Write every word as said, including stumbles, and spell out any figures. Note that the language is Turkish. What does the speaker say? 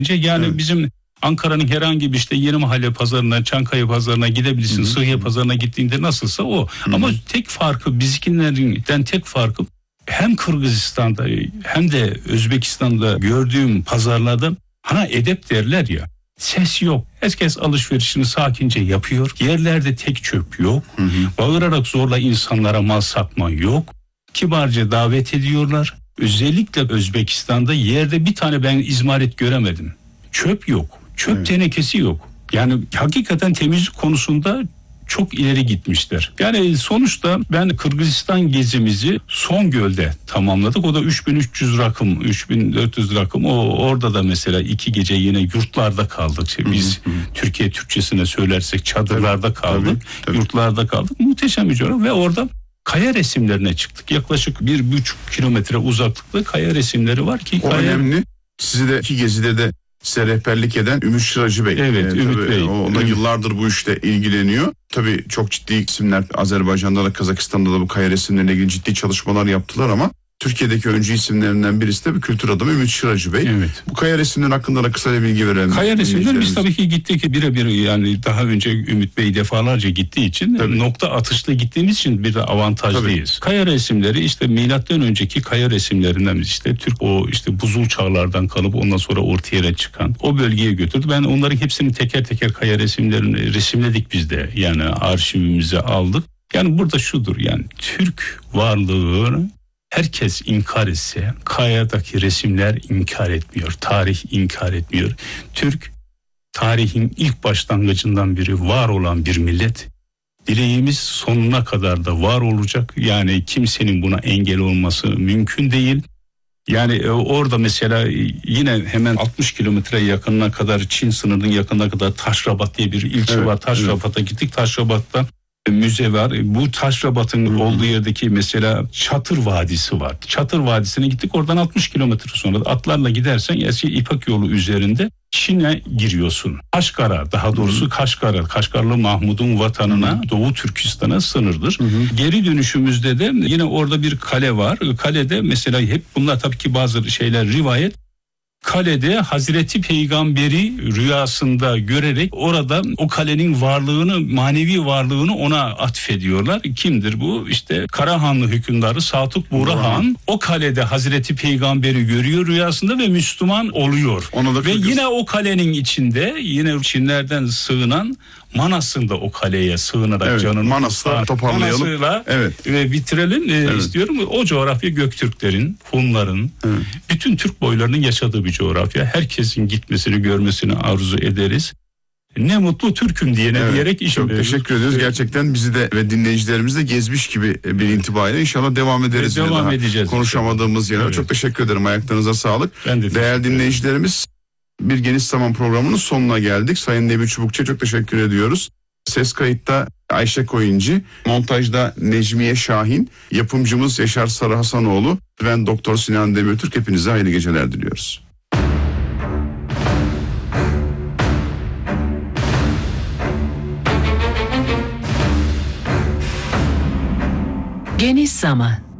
Yani Evet. bizim Ankara'nın herhangi bir işte Yeni Mahalle pazarına, Çankaya pazarına gidebilirsin. Hı hı. Sıhhiye pazarına gittiğinde nasılsa o. Hı hı. Ama tek farkı, bizimkilerden tek farkı hem Kırgızistan'da hem de Özbekistan'da gördüğüm pazarlarda hana edep derler ya. Ses yok. Herkes alışverişini sakince yapıyor. Yerlerde tek çöp yok. Hı hı. Bağırarak zorla insanlara mal satma yok. Kibarca davet ediyorlar. Özellikle Özbekistan'da yerde bir tane ben izmarit göremedim. Çöp yok. Çöp Evet. tenekesi yok. Yani hakikaten temizlik konusunda çok ileri gitmişler. Yani sonuçta ben Kırgızistan gezimizi Songöl'de tamamladık. O da üç bin üç yüz rakım, üç bin dört yüz rakım. O orada da mesela iki gece yine yurtlarda kaldık. İşte biz hı hı. Türkiye Türkçesine söylersek çadırlarda tabii, kaldık. Tabii, tabii. Yurtlarda kaldık. Muhteşem bir coğrafya ve orada kaya resimlerine çıktık. Yaklaşık bir buçuk kilometre uzaklıkta kaya resimleri var ki. O kaya... önemli. Sizi de iki gezide de size rehberlik eden Ümit Şıracı Bey. Evet, ee, Ümit Bey. O da yıllardır bu işte ilgileniyor. Tabii çok ciddi isimler Azerbaycan'da da Kazakistan'da da bu kaya resimlerine ilgili ciddi çalışmalar yaptılar ama Türkiye'deki öncü isimlerinden birisi de bir kültür adamı Ümit Şıracı Bey. Evet. Bu kaya resimleri hakkında da kısa bir bilgi verelim. Kaya resimleri biz tabii ki gittik birebir, yani daha önce Ümit Bey defalarca gittiği için tabii. nokta atışlı gittiğimiz için bir de avantajlıyız. Tabii. Kaya resimleri işte milattan önceki kaya resimlerinden işte Türk o işte buzul çağlardan kalıp ondan sonra ortaya yere çıkan o bölgeye götürdü. Ben onların hepsini teker teker kaya resimlerini resimledik biz de, yani arşivimize aldık. Yani burada şudur, yani Türk varlığını herkes inkar etse kayadaki resimler inkar etmiyor. Tarih inkar etmiyor. Türk tarihin ilk başlangıcından beri var olan bir millet. Dileğimiz sonuna kadar da var olacak. Yani kimsenin buna engel olması mümkün değil. Yani orada mesela yine hemen altmış kilometre yakınına kadar, Çin sınırının yakınına kadar Taşrabat diye bir ilçe evet, var. Taşrabat'a evet. gittik. Taşrabat'ta müze var. Bu Taşrabat'ın hmm. olduğu yerdeki mesela Çatır Vadisi var. Çatır Vadisi'ne gittik. Oradan altmış kilometre sonra atlarla gidersen eski İpek yolu üzerinde Çin'e giriyorsun. Kaşgar'a, daha doğrusu hmm. Kaşgar'a, Kaşgarlı Mahmud'un vatanına, hmm. Doğu Türkistan'a sınırdır. Hmm. Geri dönüşümüzde de yine orada bir kale var. Kalede mesela hep bunlar tabii ki bazı şeyler rivayet. Kalede Hazreti Peygamberi rüyasında görerek orada o kalenin varlığını, manevi varlığını ona atfediyorlar. Kimdir bu? İşte Karahanlı hükümdarı Satuk Buğra Han o kalede Hazreti Peygamberi görüyor rüyasında ve Müslüman oluyor. Ve yine o kalenin içinde yine Çinlerden sığınan Manas'ın da o kaleye sığınarak evet, canını Manas'la toparlayalım. Manas'la evet. ve bitirelim evet. istiyorum. O coğrafya Göktürklerin, Hunların, evet. bütün Türk boylarının yaşadığı bir coğrafya. Herkesin gitmesini, görmesini arzu ederiz. Ne mutlu Türk'üm diyene evet. diyerek işim. Çok teşekkür ediyoruz. Gerçekten bizi de ve dinleyicilerimizi de gezmiş gibi bir intibayla inşallah devam ederiz. Ve devam edeceğiz. Konuşamadığımız yerlere. Evet. Çok teşekkür ederim. Ayaklarınıza sağlık. Ben de değerli dinleyicilerimiz, bir Geniş Zaman programının sonuna geldik. Sayın Nebi Çubukçu'ya çok teşekkür ediyoruz. Ses kayıtta Ayşe Koyuncu, montajda Necmiye Şahin, yapımcımız Yaşar Sarı Hasanoğlu, ben Doktor Sinan Demirtürk. Hepinize hayırlı geceler diliyoruz. Geniş Zaman.